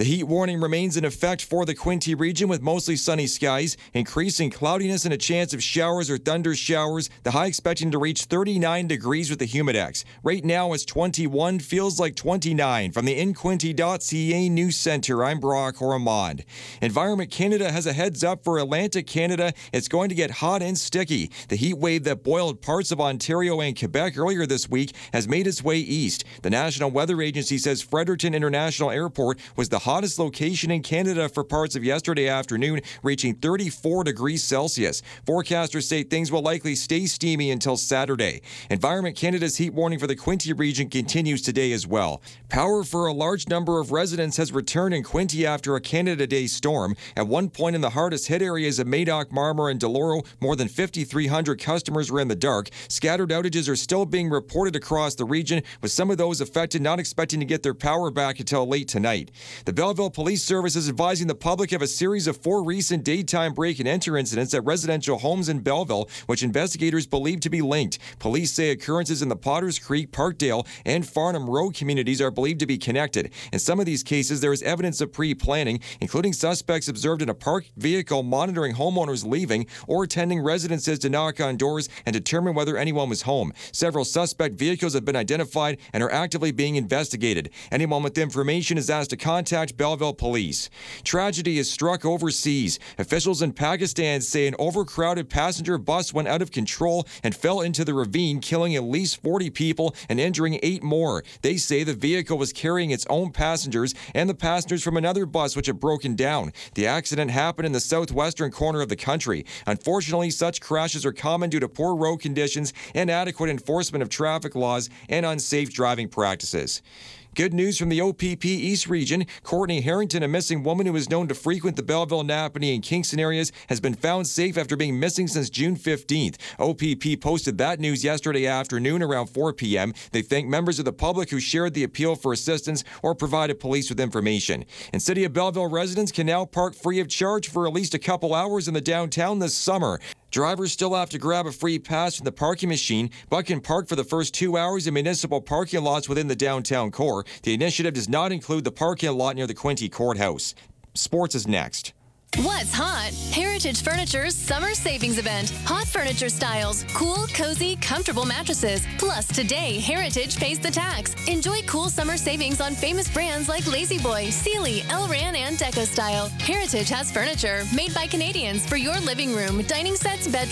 The heat warning remains in effect for the Quinte region with mostly sunny skies, increasing cloudiness and a chance of showers or thunder showers. The high expecting to reach 39 degrees with the humidex. Right now it's 21, feels like 29. From the InQuinte.ca News Center, I'm Brock Ormond. Environment Canada has a heads up for Atlantic Canada. It's going to get hot and sticky. The heat wave that boiled parts of Ontario and Quebec earlier this week has made its way east. The National Weather Agency says Fredericton International Airport was the hottest location in Canada for parts of yesterday afternoon, reaching 34 degrees Celsius. Forecasters say things will likely stay steamy until Saturday. Environment Canada's heat warning for the Quinte region continues today as well. Power for a large number of residents has returned in Quinte after a Canada Day storm. At one point in the hardest hit areas of Madoc, Marmor, and Deloro, more than 5,300 customers were in the dark. Scattered outages are still being reported across the region, with some of those affected not expecting to get their power back until late tonight. The Belleville Police Service is advising the public of a series of 4 recent daytime break-and-enter incidents at residential homes in Belleville, which investigators believe to be linked. Police say occurrences in the Potters Creek, Parkdale, and Farnham Road communities are believed to be connected. In some of these cases, there is evidence of pre-planning, including suspects observed in a parked vehicle monitoring homeowners leaving or attending residences to knock on doors and determine whether anyone was home. Several suspect vehicles have been identified and are actively being investigated. Anyone with information is asked to contact Belleville Police. Tragedy is struck overseas. Officials in Pakistan say an overcrowded passenger bus went out of control and fell into the ravine, killing at least 40 people and injuring 8 more. They say the vehicle was carrying its own passengers and the passengers from another bus which had broken down. The accident happened in the southwestern corner of the country. Unfortunately, such crashes are common due to poor road conditions, inadequate enforcement of traffic laws, and unsafe driving practices. Good news from the OPP East region. Courtney Harrington, a missing woman who is known to frequent the Belleville, Napanee, and Kingston areas, has been found safe after being missing since June 15th. OPP posted that news yesterday afternoon around 4 p.m. They thank members of the public who shared the appeal for assistance or provided police with information. And City of Belleville residents can now park free of charge for at least a couple hours in the downtown this summer. Drivers still have to grab a free pass from the parking machine, but can park for the first 2 hours in municipal parking lots within the downtown core. The initiative does not include the parking lot near the Quinte Courthouse. Sports is next. What's hot? Heritage Furniture's summer savings event. Hot furniture styles, cool, cozy, comfortable mattresses. Plus, today, Heritage pays the tax. Enjoy cool summer savings on famous brands like La-Z-Boy, Sealy, Elran, and Deco Style. Heritage has furniture made by Canadians for your living room, dining sets, bedrooms,